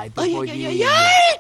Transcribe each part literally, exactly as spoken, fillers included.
Ay, tu Ay, ay, pollillo. ay,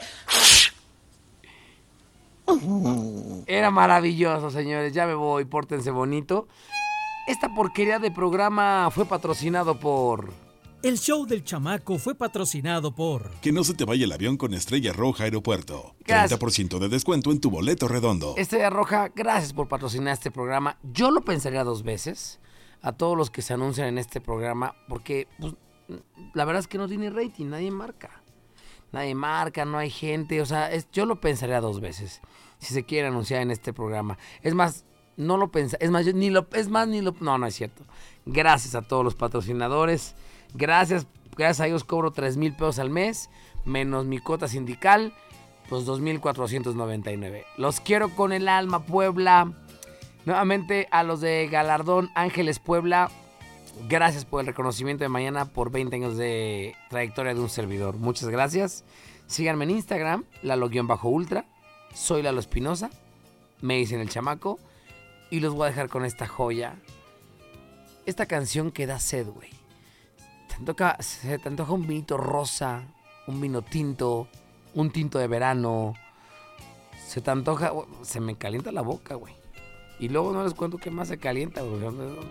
ay, Era maravilloso, señores. Ya me voy, pórtense bonito. Esta porquería de programa fue patrocinado por... El show del chamaco fue patrocinado por... Que no se te vaya el avión con Estrella Roja Aeropuerto. Gracias. treinta por ciento de descuento en tu boleto redondo. Estrella Roja, gracias por patrocinar este programa. Yo lo pensaría dos veces a todos los que se anuncian en este programa, porque pues, la verdad es que no tiene rating, nadie marca. Nadie marca, no hay gente, o sea, es, yo lo pensaría dos veces si se quiere anunciar en este programa. Es más, no lo pensa, es más, yo ni lo, es más, ni lo, no, no es cierto. Gracias a todos los patrocinadores, gracias, gracias a ellos cobro tres mil pesos al mes, menos mi cuota sindical, pues dos mil cuatrocientos noventa y nueve. Los quiero con el alma, Puebla. Nuevamente a los de Galardón Ángeles Puebla, gracias por el reconocimiento de mañana por veinte años de trayectoria de un servidor. Muchas gracias. Síganme en Instagram, Lalo-Ultra. Soy Lalo Espinosa. Me dicen el chamaco. Y los voy a dejar con esta joya. Esta canción que da sed, güey. Te antoja, se te antoja un vinito rosa, un vino tinto, un tinto de verano. Se te antoja... Se me calienta la boca, güey. Y luego no les cuento qué más se calienta, güey.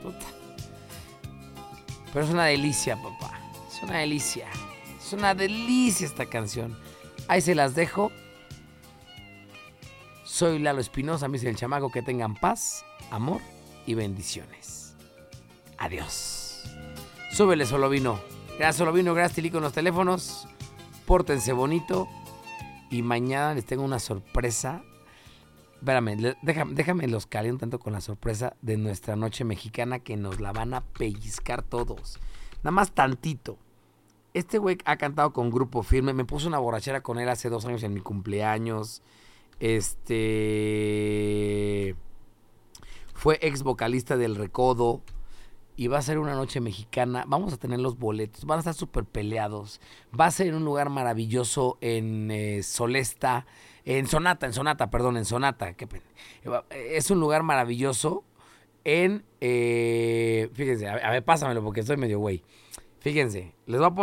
Pero es una delicia, papá. Es una delicia. Es una delicia esta canción. Ahí se las dejo. Soy Lalo Espinosa, me dice el chamaco. Que tengan paz, amor y bendiciones. Adiós. Súbele, Solovino. Gracias, Solovino. Gracias, Tilico, en los teléfonos. Pórtense bonito. Y mañana les tengo una sorpresa. Espérame, déjame, déjame los caliento tanto con la sorpresa de nuestra noche mexicana que nos la van a pellizcar todos. Nada más tantito. Este güey ha cantado con Grupo Firme. Me puse una borrachera con él hace dos años en mi cumpleaños. Este... Fue ex vocalista del Recodo. Y va a ser una noche mexicana. Vamos a tener los boletos. Van a estar súper peleados. Va a ser en un lugar maravilloso en eh, Solesta. En Sonata, en Sonata, perdón, en Sonata. Qué pena. Es un lugar maravilloso en... Eh, fíjense, a ver, pásamelo porque estoy medio güey. Fíjense, les voy a poner...